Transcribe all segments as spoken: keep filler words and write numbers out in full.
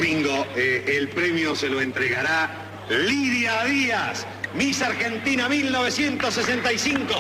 Ringo, eh, el premio se lo entregará Lidia Díaz, Miss Argentina mil novecientos sesenta y cinco.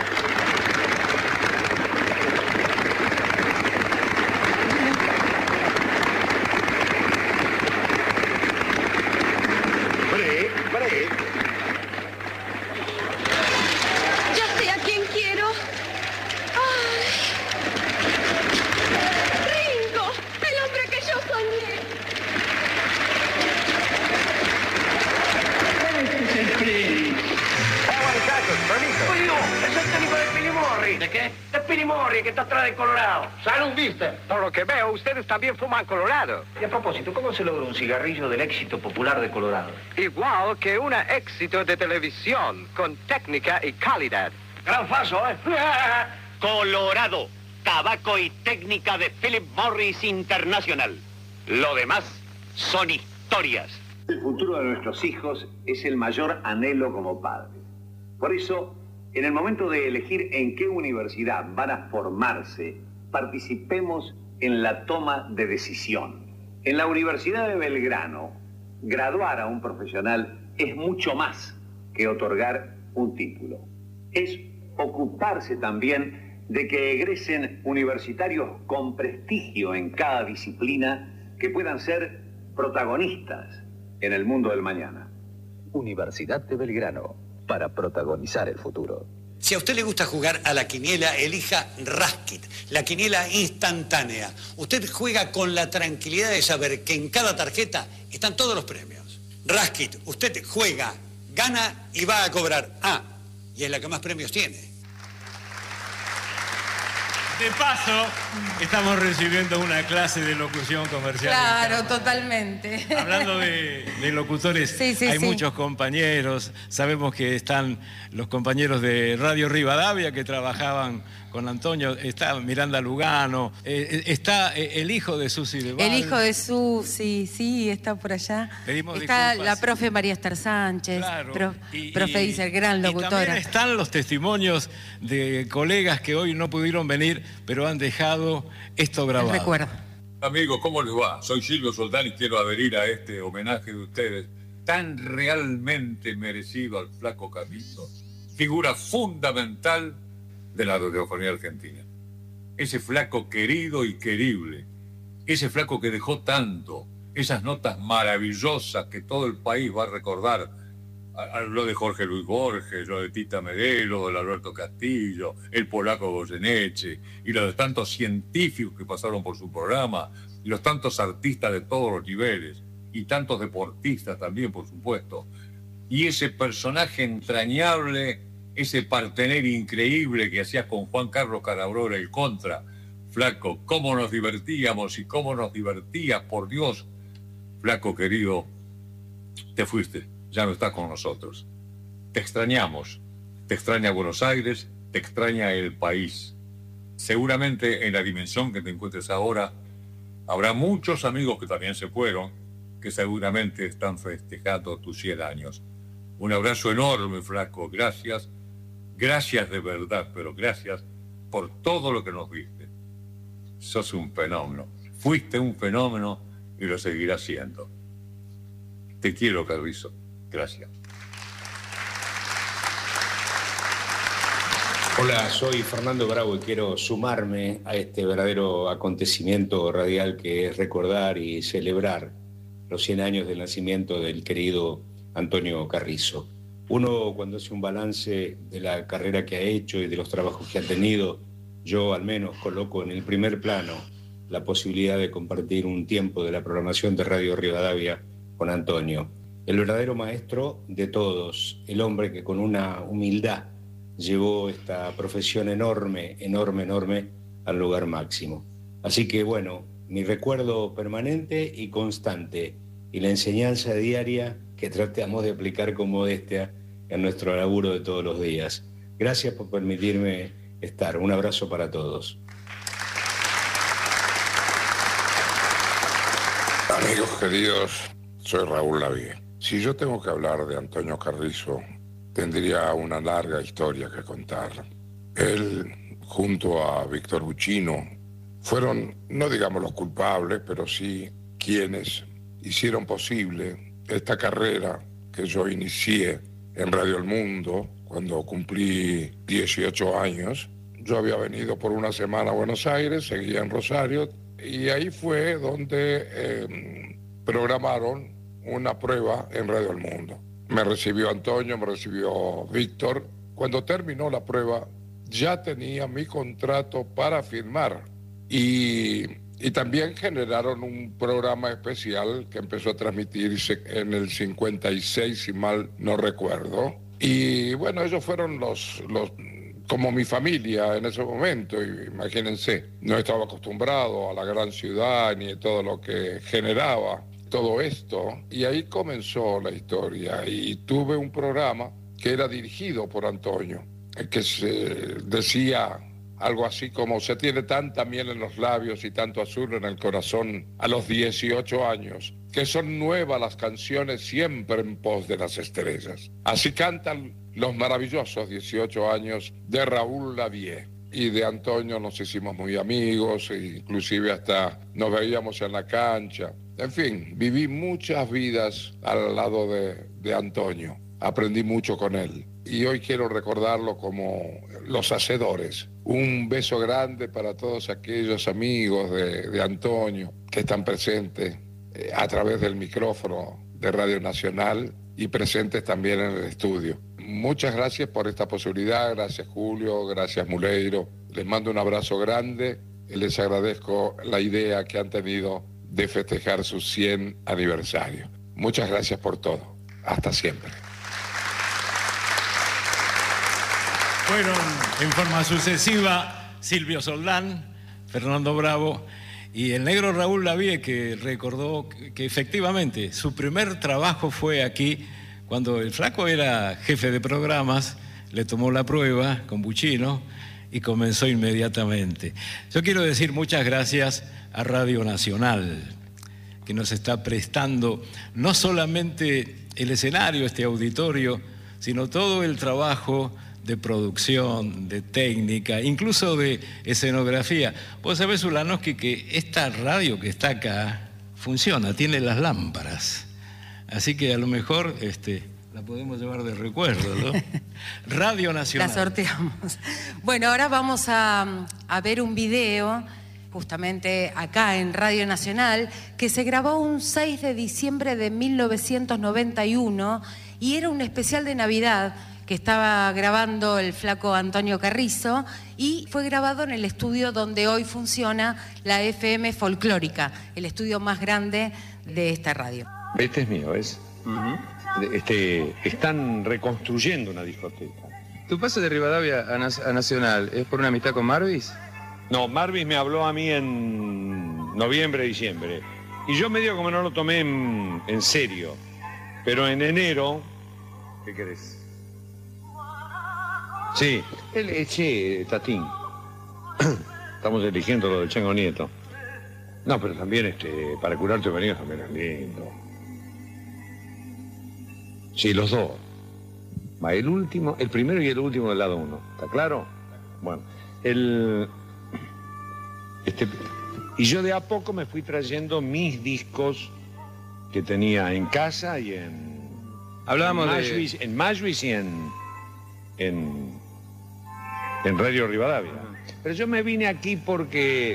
Bre, bre. Ya sé a quién quiero. ¡Ay! ¡Ringo! ¡El hombre que yo soñé! Este es el premio. ¡Eh, muchachos! ¡Permiso! Oye, es el técnico de Billy Morris. ¿De qué? De Billy Morris, que está atrás de Colorado. ¡Salud, mister! Por lo que veo, ustedes también fuman Colorado. Y a propósito, ¿cómo se logra un cigarrillo del éxito popular de Colorado? Igual que un éxito de televisión, con técnica y calidad. Gran falso, ¿eh? Colorado, tabaco y técnica de Philip Morris International. Lo demás son historias. El futuro de nuestros hijos es el mayor anhelo como padres. Por eso, en el momento de elegir en qué universidad van a formarse, participemos en la toma de decisión. En la Universidad de Belgrano, graduar a un profesional es mucho más que otorgar un título. Es ocuparse también de que egresen universitarios con prestigio en cada disciplina que puedan ser protagonistas en el mundo del mañana. Universidad de Belgrano, para protagonizar el futuro. Si a usted le gusta jugar a la quiniela, elija Raskit, la quiniela instantánea. Usted juega con la tranquilidad de saber que en cada tarjeta están todos los premios. Raskit, usted juega, gana y va a cobrar. Ah, y es la que más premios tiene. De paso, estamos recibiendo una clase de locución comercial. Claro, totalmente. Hablando de, de locutores, sí, sí, hay sí. muchos compañeros. Sabemos que están los compañeros de Radio Rivadavia que trabajaban con Antonio. Está Miranda Lugano, eh, está eh, el hijo de Susi de Val. El hijo de Susi, sí, está por allá. Pedimos está disculpas. la profe María Esther Sánchez, Claro. pro, Y- profe y- Isel, gran Y locutora. también están los testimonios de colegas que hoy no pudieron venir, pero han dejado esto grabado. Recuerdo. Amigos, ¿cómo les va? Soy Silvio Soldán y quiero adherir a este homenaje de ustedes, tan realmente merecido al flaco Carrizo, figura fundamental de la radiofonía argentina. Ese flaco querido y querible, ese flaco que dejó tanto, esas notas maravillosas que todo el país va a recordar, a, a lo de Jorge Luis Borges, lo de Tita Merelo, lo de Alberto Castillo, el polaco Goyeneche, y lo de tantos científicos que pasaron por su programa, y los tantos artistas de todos los niveles, y tantos deportistas también, por supuesto. Y ese personaje entrañable, ese partener increíble que hacías con Juan Carlos Carabrora, el Contra. Flaco, cómo nos divertíamos y cómo nos divertías, por Dios. Flaco querido, te fuiste, ya no estás con nosotros. Te extrañamos, te extraña Buenos Aires, te extraña el país. Seguramente en la dimensión que te encuentres ahora, habrá muchos amigos que también se fueron, que seguramente están festejando tus cien años. Un abrazo enorme, flaco, gracias. Gracias de verdad, pero gracias por todo lo que nos diste. Sos un fenómeno. Fuiste un fenómeno y lo seguirás siendo. Te quiero, Carrizo. Gracias. Hola, soy Fernando Bravo y quiero sumarme a este verdadero acontecimiento radial que es recordar y celebrar los cien años del nacimiento del querido Antonio Carrizo. Uno, cuando hace un balance de la carrera que ha hecho y de los trabajos que ha tenido, yo al menos coloco en el primer plano la posibilidad de compartir un tiempo de la programación de Radio Rivadavia con Antonio. El verdadero maestro de todos, el hombre que con una humildad llevó esta profesión enorme, enorme, enorme al lugar máximo. Así que bueno, mi recuerdo permanente y constante y la enseñanza diaria que tratamos de aplicar con modestia en nuestro laburo de todos los días. Gracias por permitirme estar. Un abrazo para todos. Amigos queridos, soy Raúl Lavie. Si yo tengo que hablar de Antonio Carrizo, tendría una larga historia que contar. Él, junto a Víctor Buccino, fueron, no digamos los culpables, pero sí quienes hicieron posible esta carrera que yo inicié en Radio El Mundo cuando cumplí dieciocho años. Yo había venido por una semana a Buenos Aires, seguía en Rosario, y ahí fue donde eh, programaron una prueba en Radio El Mundo. Me recibió Antonio, me recibió Víctor. Cuando terminó la prueba, ya tenía mi contrato para firmar. Y, y también generaron un programa especial que empezó a transmitirse en el cincuenta y seis, si mal no recuerdo. Y bueno, ellos fueron los, los como mi familia en ese momento. Y imagínense, no estaba acostumbrado a la gran ciudad ni a todo lo que generaba todo esto. Y ahí comenzó la historia. Y tuve un programa que era dirigido por Antonio, que se decía algo así como: se tiene tanta miel en los labios y tanto azul en el corazón a los dieciocho años, que son nuevas las canciones siempre en pos de las estrellas. Así cantan los maravillosos dieciocho años de Raúl Lavie. Y de Antonio nos hicimos muy amigos, e inclusive hasta nos veíamos en la cancha. En fin, viví muchas vidas al lado de, de Antonio. Aprendí mucho con él. Y hoy quiero recordarlo como los hacedores. Un beso grande para todos aquellos amigos de, de Antonio que están presentes eh, a través del micrófono de Radio Nacional y presentes también en el estudio. Muchas gracias por esta posibilidad. Gracias, Julio. Gracias, Muleiro. Les mando un abrazo grande y les agradezco la idea que han tenido de festejar su cien aniversario. Muchas gracias por todo. Hasta siempre. Fueron en forma sucesiva Silvio Soldán, Fernando Bravo y el negro Raúl Lavie, que recordó que efectivamente su primer trabajo fue aquí, cuando el flaco era jefe de programas, le tomó la prueba con Buchino y comenzó inmediatamente. Yo quiero decir muchas gracias a Radio Nacional, que nos está prestando no solamente el escenario, este auditorio, sino todo el trabajo de producción, de técnica, incluso de escenografía. Vos sabés, Ulanowski, que esta radio que está acá funciona, tiene las lámparas. Así que a lo mejor este, la podemos llevar de recuerdo, ¿no? Radio Nacional. La sorteamos. Bueno, ahora vamos a, a ver un video, justamente acá en Radio Nacional, que se grabó un seis de diciembre de mil novecientos noventa y uno y era un especial de Navidad que estaba grabando el flaco Antonio Carrizo, y fue grabado en el estudio donde hoy funciona la F M Folclórica, el estudio más grande de esta radio. Este es mío, ¿ves? Uh-huh. este, están reconstruyendo una discoteca. ¿Tu paso de Rivadavia a, Nas- a Nacional es por una amistad con Marvis? No, Marvis me habló a mí en noviembre, diciembre, y yo medio como no lo tomé en, en serio, pero en enero... ¿Qué querés? Sí, el, el, sí, Tatín. Estamos eligiendo lo del Chango Nieto. No, pero también este, para curarte venido también es lindo. Sí, los dos. Va, el último, el primero y el último del lado uno. ¿Está claro? Bueno, el... Este, y yo de a poco me fui trayendo mis discos que tenía en casa y en... Hablábamos en de... Majlis, en Majlis y en... en... en Radio Rivadavia. Pero yo me vine aquí porque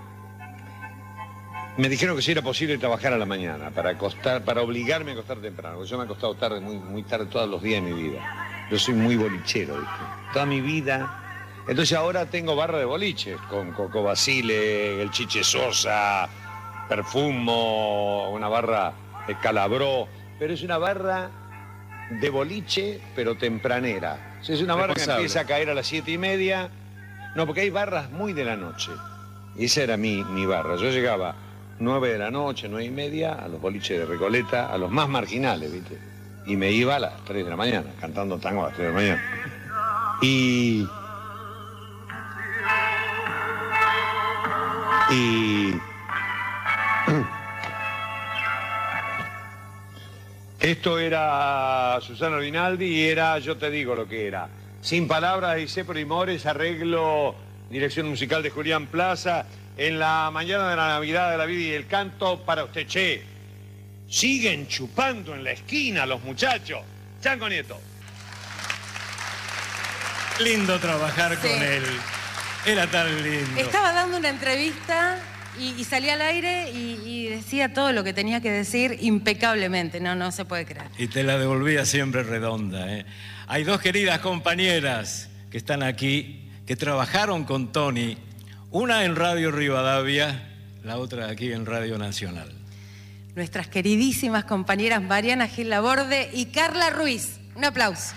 me dijeron que si era posible trabajar a la mañana, para acostar, para obligarme a acostar temprano, porque yo me he acostado tarde, muy, muy tarde todos los días de mi vida. Yo soy muy bolichero, ¿viste? Toda mi vida. Entonces ahora tengo barra de boliches, con Coco Basile, el Chiche Sosa, Perfumo, una barra de Calabró, pero es una barra de boliche, pero tempranera. O sea, es una barra que empieza a caer a las siete y media. No, porque hay barras muy de la noche. Y esa era mi, mi barra. Yo llegaba nueve de la noche, nueve y media, a los boliches de Recoleta, a los más marginales, ¿viste? Y me iba a las tres de la mañana, cantando tango a las tres de la mañana. Y... Y... Esto era Susana Rinaldi y era, yo te digo lo que era. Sin palabras, Isé Primores, arreglo, dirección musical de Julián Plaza, en la mañana de la Navidad de la Vida y el Canto para usted, che. Siguen chupando en la esquina los muchachos. Chango Nieto. Lindo trabajar Sí. con él. Era tan lindo. Estaba dando una entrevista y, y salía al aire y, y decía todo lo que tenía que decir impecablemente. No, no se puede creer. Y te la devolvía siempre redonda, ¿eh? Hay dos queridas compañeras que están aquí, que trabajaron con Tony, una en Radio Rivadavia, la otra aquí en Radio Nacional. Nuestras queridísimas compañeras Mariana Gil Laborde y Carla Ruiz. Un aplauso.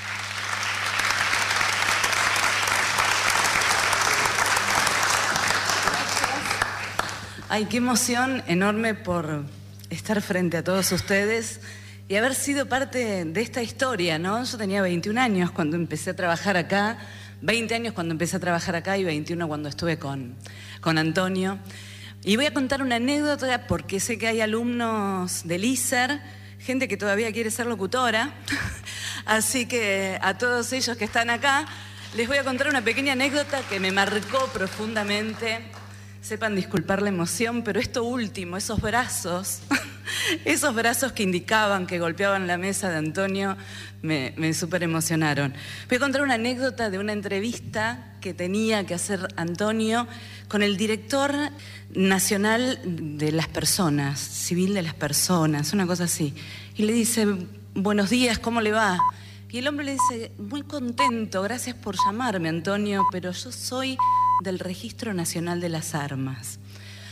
Ay, qué emoción enorme por estar frente a todos ustedes y haber sido parte de esta historia, ¿no? Yo tenía veintiún años cuando empecé a trabajar acá, veinte años cuando empecé a trabajar acá y veintiuno cuando estuve con, con Antonio. Y voy a contar una anécdota porque sé que hay alumnos del I S E R, gente que todavía quiere ser locutora, así que a todos ellos que están acá les voy a contar una pequeña anécdota que me marcó profundamente. Sepan disculpar la emoción, pero esto último, esos brazos, esos brazos que indicaban, que golpeaban la mesa de Antonio, me, me súper emocionaron. Voy a contar una anécdota de una entrevista que tenía que hacer Antonio con el director nacional de las personas, civil de las personas, una cosa así. Y le dice, buenos días, ¿cómo le va? Y el hombre le dice, muy contento, gracias por llamarme, Antonio, pero yo soy del Registro Nacional de las Armas.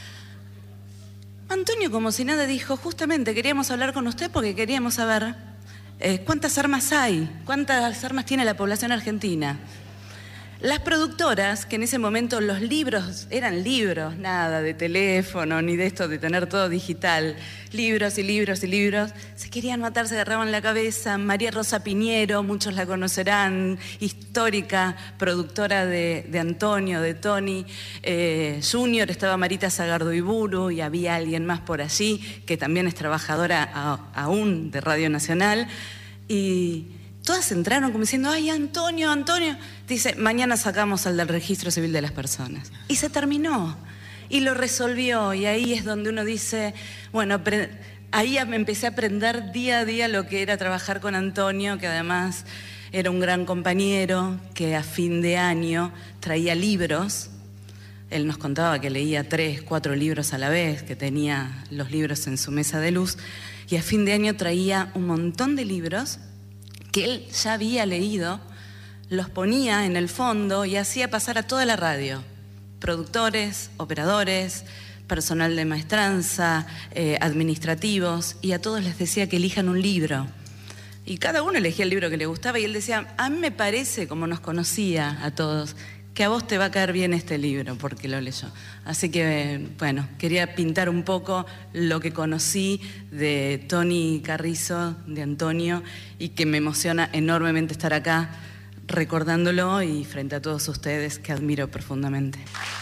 Antonio, como si nada, dijo, justamente queríamos hablar con usted porque queríamos saber eh, cuántas armas hay, cuántas armas tiene la población argentina. Las productoras, que en ese momento los libros eran libros, nada de teléfono ni de esto de tener todo digital, libros y libros y libros, se querían matar, se agarraban la cabeza. María Rosa Piñero, muchos la conocerán, histórica productora de, de Antonio, de Tony, eh, Junior, estaba Marita Sagardoiburu y había alguien más por allí que también es trabajadora a, aún de Radio Nacional. Y todas entraron como diciendo, ay, Antonio, Antonio. Dice, mañana sacamos al del Registro Civil de las Personas. Y se terminó. Y lo resolvió. Y ahí es donde uno dice, bueno, ahí me empecé a aprender día a día lo que era trabajar con Antonio, que además era un gran compañero, que a fin de año traía libros. Él nos contaba que leía tres, cuatro libros a la vez, que tenía los libros en su mesa de luz. Y a fin de año traía un montón de libros que él ya había leído, los ponía en el fondo y hacía pasar a toda la radio, productores, operadores, personal de maestranza, eh, administrativos, y a todos les decía que elijan un libro. Y cada uno elegía el libro que le gustaba y él decía, a mí me parece, como nos conocía a todos, que a vos te va a caer bien este libro, porque lo leyó. Así que, bueno, quería pintar un poco lo que conocí de Tony Carrizo, de Antonio, y que me emociona enormemente estar acá recordándolo y frente a todos ustedes que admiro profundamente.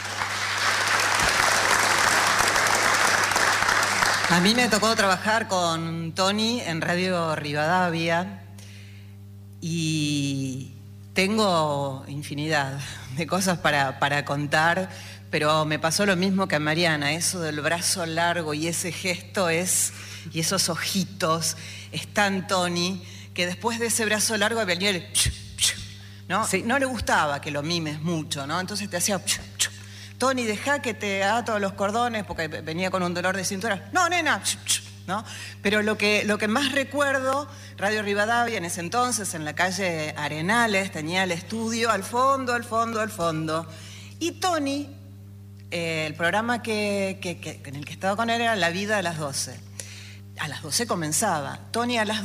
A mí me tocó trabajar con Tony en Radio Rivadavia y tengo infinidad de cosas para, para contar, pero me pasó lo mismo que a Mariana, eso del brazo largo y ese gesto es, y esos ojitos, es tan Tony, que después de ese brazo largo venía el ch, ch, ¿no? Sí. No le gustaba que lo mimes mucho, ¿no? Entonces te hacía ch, ch. Tony, deja que te ato los cordones, porque venía con un dolor de cintura. No, nena, ch, ch, ¿no? Pero lo que, lo que más recuerdo, Radio Rivadavia en ese entonces, en la calle Arenales, tenía el estudio al fondo, al fondo, al fondo. Y Tony, eh, el programa que, que, que, en el que estaba con él era La Vida a las doce. A las doce comenzaba. Tony a las